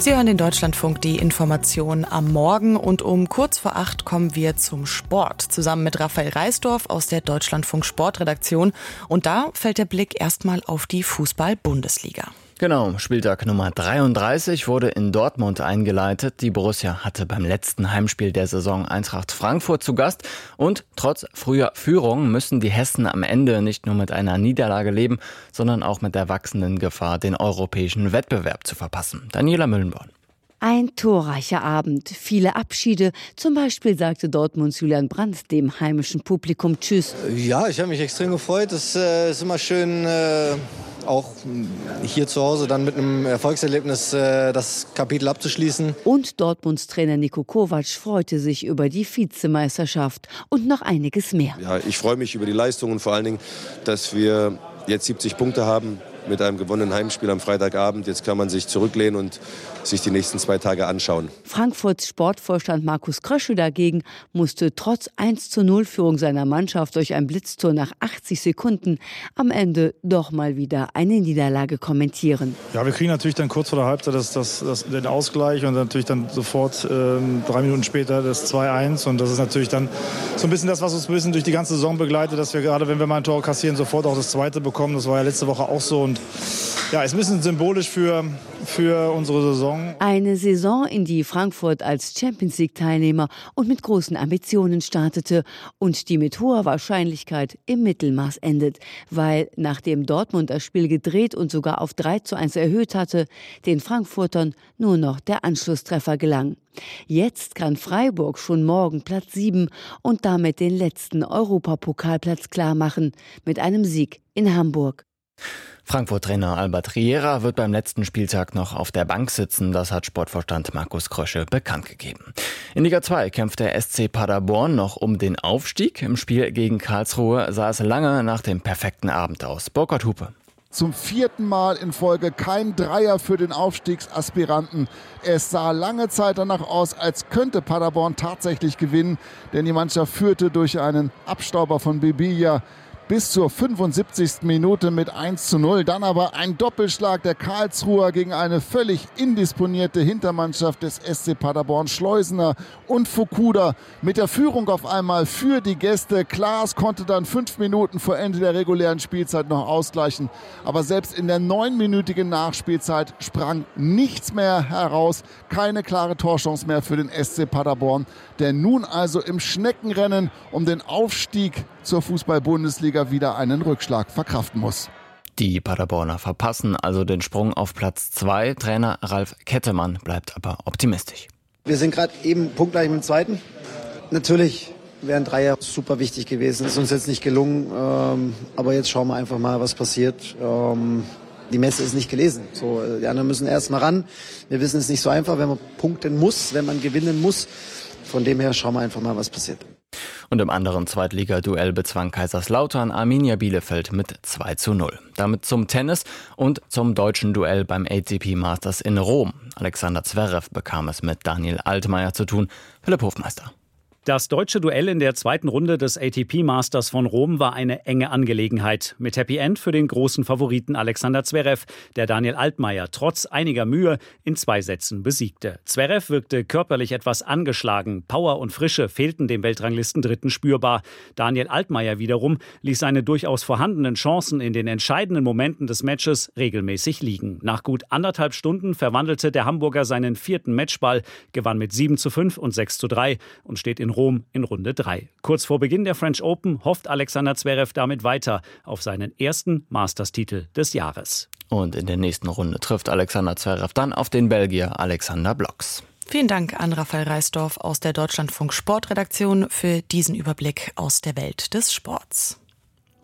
Sie hören den Deutschlandfunk, die Information am Morgen, und um kurz vor 8 kommen wir zum Sport. Zusammen mit Raphael Reisdorf aus der Deutschlandfunk Sportredaktion. Und da fällt der Blick erstmal auf die Fußball-Bundesliga. Genau, Spieltag Nummer 33 wurde in Dortmund eingeleitet. Die Borussia hatte beim letzten Heimspiel der Saison Eintracht Frankfurt zu Gast. Und trotz früher Führung müssen die Hessen am Ende nicht nur mit einer Niederlage leben, sondern auch mit der wachsenden Gefahr, den europäischen Wettbewerb zu verpassen. Daniela Müllenborn. Ein torreicher Abend, viele Abschiede. Zum Beispiel sagte Dortmunds Julian Brandt dem heimischen Publikum Tschüss. Ja, ich habe mich extrem gefreut. Es ist immer schön, auch hier zu Hause dann mit einem Erfolgserlebnis das Kapitel abzuschließen. Und Dortmunds Trainer Niko Kovac freute sich über die Vizemeisterschaft und noch einiges mehr. Ja, ich freue mich über die Leistung und vor allen Dingen, dass wir jetzt 70 Punkte haben mit einem gewonnenen Heimspiel am Freitagabend. Jetzt kann man sich zurücklehnen und sich die nächsten 2 Tage anschauen. Frankfurts Sportvorstand Markus Krösche dagegen musste trotz 1:0 Führung seiner Mannschaft durch ein Blitztor nach 80 Sekunden am Ende doch mal wieder eine Niederlage kommentieren. Ja, wir kriegen natürlich dann kurz vor der Halbzeit den Ausgleich und natürlich dann sofort 3 Minuten später das 2:1. Und das ist natürlich dann so ein bisschen das, was uns ein bisschen durch die ganze Saison begleitet, dass wir gerade, wenn wir mal ein Tor kassieren, sofort auch das zweite bekommen. Das war ja letzte Woche auch so. Und ja, ist ein bisschen symbolisch für unsere Saison. Eine Saison, in die Frankfurt als Champions-League-Teilnehmer und mit großen Ambitionen startete und die mit hoher Wahrscheinlichkeit im Mittelmaß endet, weil nachdem Dortmund das Spiel gedreht und sogar auf 3:1 erhöht hatte, den Frankfurtern nur noch der Anschlusstreffer gelang. Jetzt kann Freiburg schon morgen Platz 7 und damit den letzten Europapokalplatz klarmachen mit einem Sieg in Hamburg. Frankfurt-Trainer Albert Riera wird beim letzten Spieltag noch auf der Bank sitzen. Das hat Sportvorstand Markus Krösche bekannt gegeben. In Liga 2 kämpft der SC Paderborn noch um den Aufstieg. Im Spiel gegen Karlsruhe sah es lange nach dem perfekten Abend aus. Burkhard Hupe. Zum 4. Mal in Folge kein Dreier für den Aufstiegsaspiranten. Es sah lange Zeit danach aus, als könnte Paderborn tatsächlich gewinnen, denn die Mannschaft führte durch einen Abstauber von Bebilla bis zur 75. Minute mit 1:0. Dann aber ein Doppelschlag der Karlsruher gegen eine völlig indisponierte Hintermannschaft des SC Paderborn. Schleusener und Fukuda mit der Führung auf einmal für die Gäste. Klaas konnte dann 5 Minuten vor Ende der regulären Spielzeit noch ausgleichen. Aber selbst in der 9-minütigen Nachspielzeit sprang nichts mehr heraus. Keine klare Torchance mehr für den SC Paderborn, der nun also im Schneckenrennen um den Aufstieg zur Fußball-Bundesliga wieder einen Rückschlag verkraften muss. Die Paderborner verpassen also den Sprung auf Platz 2. Trainer Ralf Kettemann bleibt aber optimistisch. Wir sind gerade eben punktgleich mit dem Zweiten. Natürlich wären Dreier super wichtig gewesen. Ist uns jetzt nicht gelungen. Aber jetzt schauen wir einfach mal, was passiert. Die Messe ist nicht gelesen. So, die anderen müssen erst mal ran. Wir wissen, es ist nicht so einfach, wenn man punkten muss, wenn man gewinnen muss. Von dem her schauen wir einfach mal, was passiert. Und im anderen Zweitliga-Duell bezwang Kaiserslautern Arminia Bielefeld mit 2:0. Damit zum Tennis und zum deutschen Duell beim ATP Masters in Rom. Alexander Zverev bekam es mit Daniel Altmaier zu tun. Philipp Hofmeister. Das deutsche Duell in der zweiten Runde des ATP Masters von Rom war eine enge Angelegenheit. Mit Happy End für den großen Favoriten Alexander Zverev, der Daniel Altmaier trotz einiger Mühe in 2 Sätzen besiegte. Zverev wirkte körperlich etwas angeschlagen. Power und Frische fehlten dem Weltranglistendritten spürbar. Daniel Altmaier wiederum ließ seine durchaus vorhandenen Chancen in den entscheidenden Momenten des Matches regelmäßig liegen. Nach gut 1,5 Stunden verwandelte der Hamburger seinen 4. Matchball, gewann mit 7:5 und 6:3 und steht in Rom in Runde 3. Kurz vor Beginn der French Open hofft Alexander Zverev damit weiter auf seinen ersten Masters-Titel des Jahres. Und in der nächsten Runde trifft Alexander Zverev dann auf den Belgier Alexander Blocks. Vielen Dank an Raphael Reisdorf aus der Deutschlandfunk Sportredaktion für diesen Überblick aus der Welt des Sports.